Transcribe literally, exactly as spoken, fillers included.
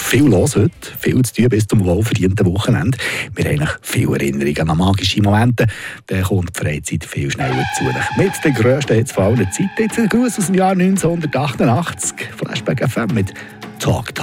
viel los heute, viel zu tun bis zum wohlverdienten Wochenende. Wir haben noch viele Erinnerungen an magische Momente. Dann kommt die Freizeit viel schneller zu. Mit den grössten Hits von allen Zeiten. Jetzt ein Gruß aus dem Jahr neunzehnhundertachtundachtzig. Flashback F M mit Talk Talk.